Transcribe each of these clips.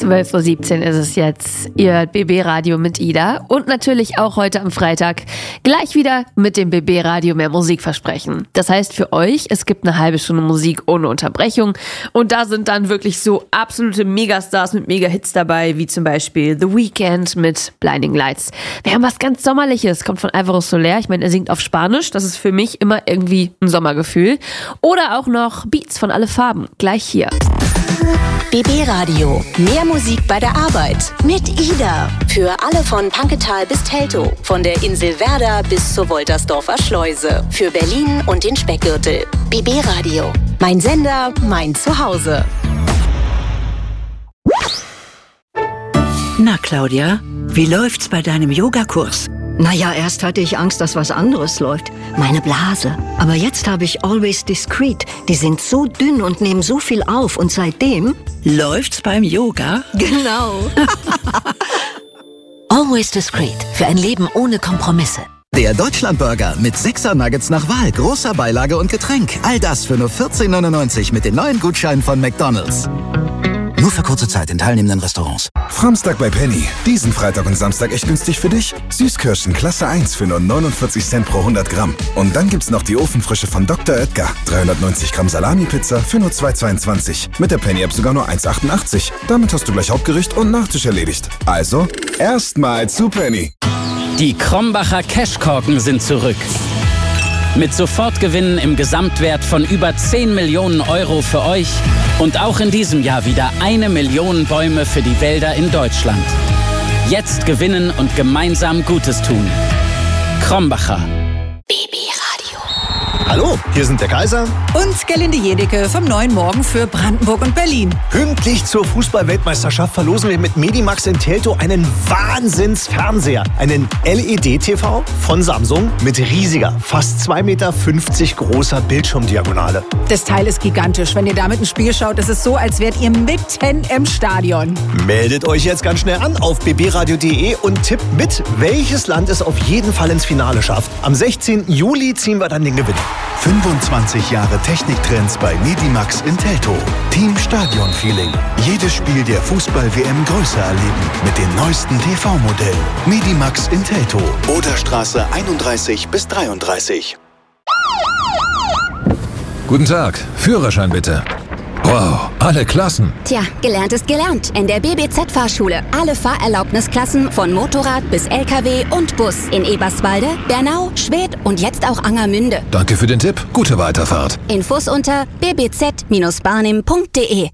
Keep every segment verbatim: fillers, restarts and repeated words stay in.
zwölf Uhr siebzehn ist es jetzt. Ihr hört B B-Radio mit Ida und natürlich auch heute am Freitag gleich wieder mit dem B B-Radio mehr Musik versprechen. Das heißt für euch, es gibt eine halbe Stunde Musik ohne Unterbrechung und da sind dann wirklich so absolute Megastars mit Mega-Hits dabei, wie zum Beispiel The Weeknd mit Blinding Lights. Wir haben was ganz Sommerliches, kommt von Alvaro Soler. Ich meine, er singt auf Spanisch, das ist für mich immer irgendwie ein Sommergefühl. Oder auch noch Beats von Alle Farben, gleich hier. B B-Radio. Mehr Musik bei der Arbeit. Mit Ida. Für alle von Panketal bis Teltow. Von der Insel Werder bis zur Woltersdorfer Schleuse. Für Berlin und den Speckgürtel. B B-Radio. Mein Sender, mein Zuhause. Na, Claudia, wie läuft's bei deinem Yogakurs? Naja, erst hatte ich Angst, dass was anderes läuft. Meine Blase. Aber jetzt habe ich Always Discreet. Die sind so dünn und nehmen so viel auf. Und seitdem... Läuft's beim Yoga? Genau. Always Discreet. Für ein Leben ohne Kompromisse. Der Deutschlandburger mit sechser Nuggets nach Wahl, großer Beilage und Getränk. All das für nur vierzehn neunundneunzig mit den neuen Gutscheinen von McDonald's. Nur für kurze Zeit in teilnehmenden Restaurants. Framstag bei Penny. Diesen Freitag und Samstag echt günstig für dich. Süßkirschen Klasse eins für nur neunundvierzig Cent pro hundert Gramm. Und dann gibt's noch die Ofenfrische von Doktor Oetker. dreihundertneunzig Gramm Salami-Pizza für nur zwei zweiundzwanzig. Mit der Penny-App sogar nur eins achtundachtzig. Damit hast du gleich Hauptgericht und Nachtisch erledigt. Also, erstmal zu Penny. Die Krombacher Cashkorken sind zurück. Mit Sofortgewinnen im Gesamtwert von über zehn Millionen Euro für euch und auch in diesem Jahr wieder eine Million Bäume für die Wälder in Deutschland. Jetzt gewinnen und gemeinsam Gutes tun. Krombacher. B B-Radio. Hallo, hier sind der Kaiser und Gerlinde Jedecke vom Neuen Morgen für Brandenburg und Berlin. Pünktlich zur Fußball-Weltmeisterschaft verlosen wir mit Medimax in Teltow einen Wahnsinns-Fernseher. Einen L E D-T V von Samsung mit riesiger, fast zwei Meter fünfzig großer Bildschirmdiagonale. Das Teil ist gigantisch. Wenn ihr damit ein Spiel schaut, ist es so, als wärt ihr mitten im Stadion. Meldet euch jetzt ganz schnell an auf b b radio punkt d e und tippt mit, welches Land es auf jeden Fall ins Finale schafft. Am sechzehnten Juli ziehen wir dann den Gewinn. fünfundzwanzig Jahre Techniktrends bei Medimax in Teltow. Team Stadion Feeling. Jedes Spiel der Fußball-W M größer erleben mit den neuesten T V-Modellen. Medimax in Teltow. Oderstraße einunddreißig bis dreiunddreißig. Guten Tag. Führerschein bitte. Wow, alle Klassen. Tja, gelernt ist gelernt. In der B B Z-Fahrschule. Alle Fahrerlaubnisklassen von Motorrad bis L K W und Bus. In Eberswalde, Bernau, Schwedt und jetzt auch Angermünde. Danke für den Tipp. Gute Weiterfahrt. Infos unter b b z dash barnim punkt d e.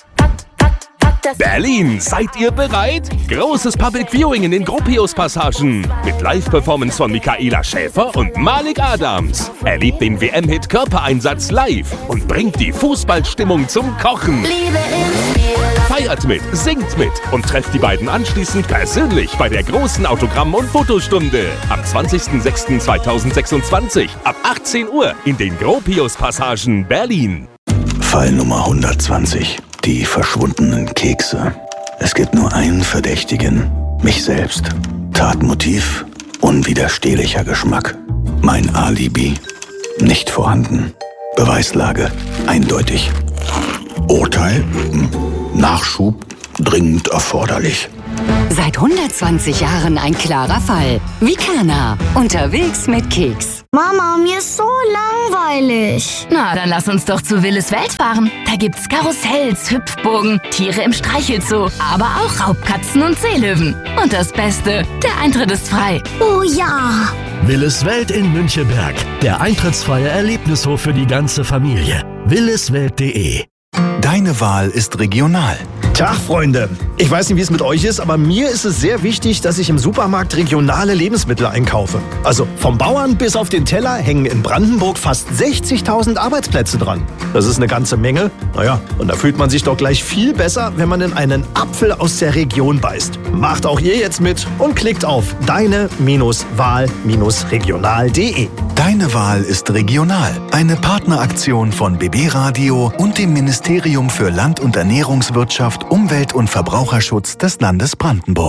Berlin, seid ihr bereit? Großes Public Viewing in den Gropius-Passagen. Mit Live-Performance von Michaela Schäfer und Malik Adams. Erlebt den W M-Hit Körpereinsatz live und bringt die Fußballstimmung zum Kochen. Feiert mit, singt mit und trefft die beiden anschließend persönlich bei der großen Autogramm- und Fotostunde. Am zwanzigsten sechsten zweitausendsechsundzwanzig ab achtzehn Uhr in den Gropius-Passagen Berlin. Fall Nummer hundertzwanzig. Die verschwundenen Kekse. Es gibt nur einen Verdächtigen. Mich selbst. Tatmotiv. Unwiderstehlicher Geschmack. Mein Alibi. Nicht vorhanden. Beweislage. Eindeutig. Urteil. Nachschub. Dringend erforderlich. Seit hundertzwanzig Jahren ein klarer Fall. Vicana. Unterwegs mit Keks. Mama, mir ist so langweilig. Na, dann lass uns doch zu Willis Welt fahren. Da gibt's Karussells, Hüpfburgen, Tiere im Streichelzoo, aber auch Raubkatzen und Seelöwen. Und das Beste, der Eintritt ist frei. Oh ja! Willis Welt in Münchenberg. Der eintrittsfreie Erlebnishof für die ganze Familie. williswelt punkt de. Deine Wahl ist regional. Tag, Freunde. Ich weiß nicht, wie es mit euch ist, aber mir ist es sehr wichtig, dass ich im Supermarkt regionale Lebensmittel einkaufe. Also vom Bauern bis auf den Teller hängen in Brandenburg fast sechzigtausend Arbeitsplätze dran. Das ist eine ganze Menge. Naja, und da fühlt man sich doch gleich viel besser, wenn man in einen Apfel aus der Region beißt. Macht auch ihr jetzt mit und klickt auf deine-wahl-regional punkt de. Deine Wahl ist regional. Eine Partneraktion von B B-Radio und dem Ministerium für Land- und Ernährungswirtschaft, Umwelt und Verbraucherschutz des Landes Brandenburg.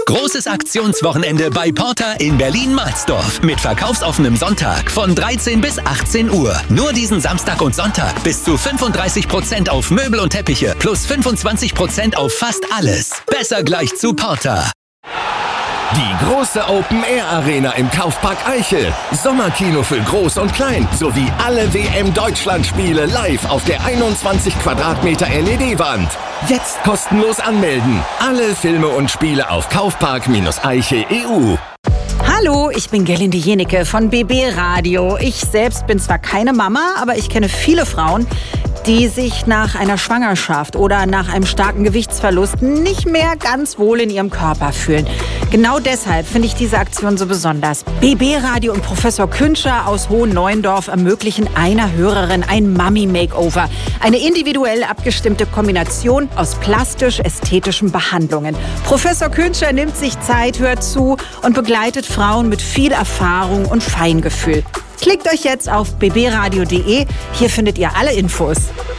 Großes Aktionswochenende bei Porter in Berlin-Mahlsdorf. Mit verkaufsoffenem Sonntag von dreizehn bis achtzehn Uhr. Nur diesen Samstag und Sonntag bis zu fünfunddreißig Prozent auf Möbel und Teppiche plus fünfundzwanzig Prozent auf fast alles. Besser gleich zu Porter. Die große Open-Air-Arena im Kaufpark Eichel. Sommerkino für Groß und Klein. Sowie alle W M-Deutschland-Spiele live auf der einundzwanzig Quadratmeter L E D-Wand. Jetzt kostenlos anmelden. Alle Filme und Spiele auf kaufpark-eichel punkt e u. Hallo, ich bin Gerlinde Jenecke von B B Radio. Ich selbst bin zwar keine Mama, aber ich kenne viele Frauen, die sich nach einer Schwangerschaft oder nach einem starken Gewichtsverlust nicht mehr ganz wohl in ihrem Körper fühlen. Genau deshalb finde ich diese Aktion so besonders. B B Radio und Professor Künscher aus Hohenneuendorf ermöglichen einer Hörerin ein Mummy-Makeover. Eine individuell abgestimmte Kombination aus plastisch-ästhetischen Behandlungen. Professor Künscher nimmt sich Zeit, hört zu und begleitet Frauen mit viel Erfahrung und Feingefühl. Klickt euch jetzt auf b b radio punkt d e. Hier findet ihr alle Infos.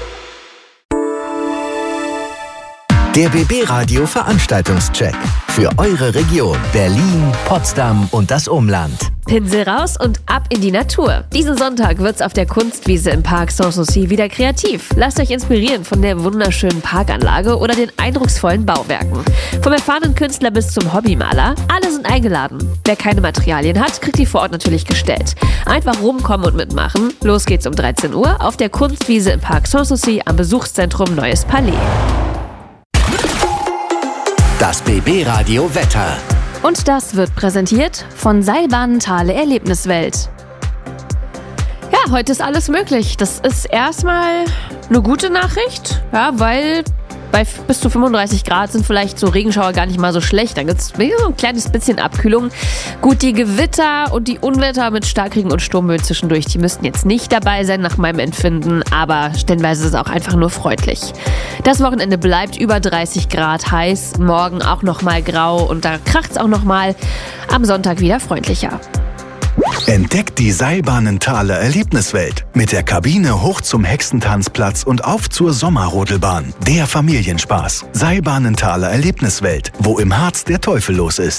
Der B B Radio Veranstaltungscheck. Für eure Region Berlin, Potsdam und das Umland. Pinsel raus und ab in die Natur. Diesen Sonntag wird's auf der Kunstwiese im Park Sanssouci wieder kreativ. Lasst euch inspirieren von der wunderschönen Parkanlage oder den eindrucksvollen Bauwerken. Vom erfahrenen Künstler bis zum Hobbymaler, alle sind eingeladen. Wer keine Materialien hat, kriegt die vor Ort natürlich gestellt. Einfach rumkommen und mitmachen. Los geht's um dreizehn Uhr auf der Kunstwiese im Park Sanssouci am Besuchszentrum Neues Palais. Das B B Radio Wetter. Und das wird präsentiert von Seilbahnen Thale Erlebniswelt. Ja, heute ist alles möglich. Das ist erstmal eine gute Nachricht, ja, weil bei bis zu fünfunddreißig Grad sind vielleicht so Regenschauer gar nicht mal so schlecht. Dann gibt es so ein kleines bisschen Abkühlung. Gut, die Gewitter und die Unwetter mit Starkregen und Sturmböen zwischendurch, die müssten jetzt nicht dabei sein nach meinem Empfinden, aber stellenweise ist es auch einfach nur freundlich. Das Wochenende bleibt über dreißig Grad heiß, morgen auch nochmal grau und da kracht es auch nochmal, am Sonntag wieder freundlicher. Entdeckt die Seilbahnen Thale Erlebniswelt. Mit der Kabine hoch zum Hexentanzplatz und auf zur Sommerrodelbahn. Der Familienspaß. Seilbahnen Thale Erlebniswelt, wo im Harz der Teufel los ist.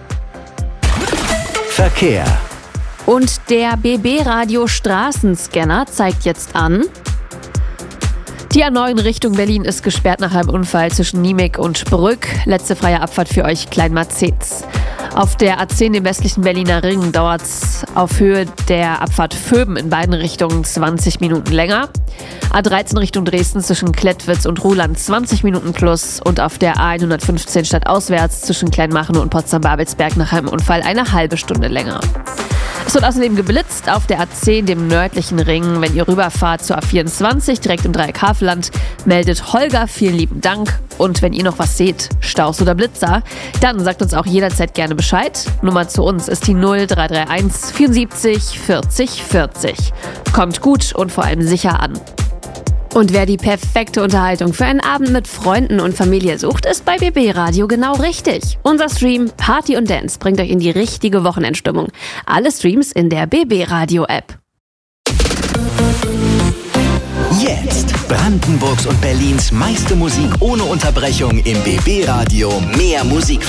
Verkehr. Und der B B Radio Straßenscanner zeigt jetzt an: Die A neun Richtung Berlin ist gesperrt nach einem Unfall zwischen Niemek und Brück. Letzte freie Abfahrt für euch Kleinmarzitz. Auf der A zehn im westlichen Berliner Ring dauert es auf Höhe der Abfahrt Vöben in beiden Richtungen zwanzig Minuten länger. A dreizehn Richtung Dresden zwischen Klettwitz und Ruhland zwanzig Minuten plus und auf der A hundertfünfzehn stadtauswärts zwischen Kleinmachnow und Potsdam-Babelsberg nach einem Unfall eine halbe Stunde länger. Es wird außerdem geblitzt auf der A zehn, dem nördlichen Ring. Wenn ihr rüberfahrt zur A vierundzwanzig, direkt im Dreieck-Havelland, meldet Holger, vielen lieben Dank. Und wenn ihr noch was seht, Staus oder Blitzer, dann sagt uns auch jederzeit gerne Bescheid. Nummer zu uns ist die null drei drei eins vierundsiebzig vierzig vierzig. Kommt gut und vor allem sicher an. Und wer die perfekte Unterhaltung für einen Abend mit Freunden und Familie sucht, ist bei B B Radio genau richtig. Unser Stream Party und Dance bringt euch in die richtige Wochenendstimmung. Alle Streams in der B B Radio App. Jetzt Brandenburgs und Berlins meiste Musik ohne Unterbrechung im B B Radio. Mehr Musik.